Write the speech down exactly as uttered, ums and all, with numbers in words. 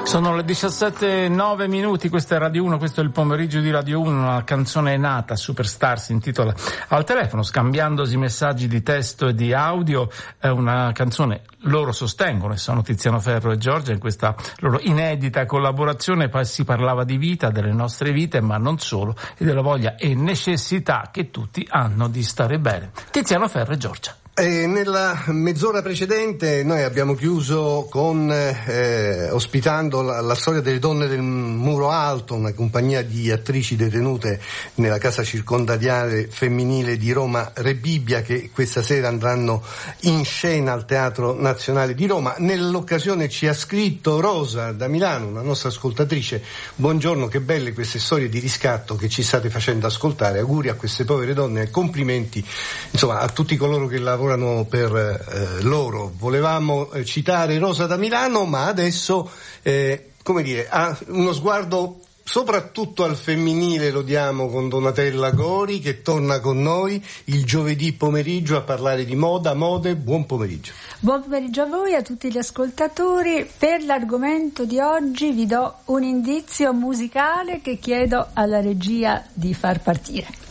Sono le diciassette e nove minuti, questa è Radio uno, questo è il pomeriggio di Radio uno, una canzone è nata, Superstar si intitola Al telefono, scambiandosi messaggi di testo e di audio, è una canzone, loro sostengono, e sono Tiziano Ferro e Giorgia, in questa loro inedita collaborazione si parlava di vita, delle nostre vite, ma non solo, e della voglia e necessità che tutti hanno di stare bene. Tiziano Ferro e Giorgia. E nella mezz'ora precedente noi abbiamo chiuso con eh, ospitando la, la storia delle donne del Muro Alto, una compagnia di attrici detenute nella casa circondariale femminile di Roma Rebibbia, che questa sera andranno in scena al Teatro Nazionale di Roma. Nell'occasione ci ha scritto Rosa da Milano, una nostra ascoltatrice: buongiorno, che belle queste storie di riscatto che ci state facendo ascoltare, auguri a queste povere donne e complimenti insomma a tutti coloro che lavorano per eh, loro. Volevamo eh, citare Rosa da Milano, ma adesso eh, come dire, ha uno sguardo soprattutto al femminile, lo diamo con Donatella Gori, che torna con noi il giovedì pomeriggio a parlare di moda, mode. Buon pomeriggio. Buon pomeriggio a voi, a tutti gli ascoltatori. Per l'argomento di oggi vi do un indizio musicale che chiedo alla regia di far partire.